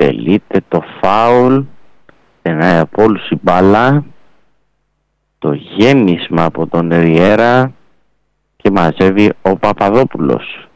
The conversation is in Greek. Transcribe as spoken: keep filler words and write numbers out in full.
εκτελείται το φάουλ, περνάει από όλους η μπάλα, το γέμισμα από τον Ριέρα και μαζεύει ο Παπαδόπουλος.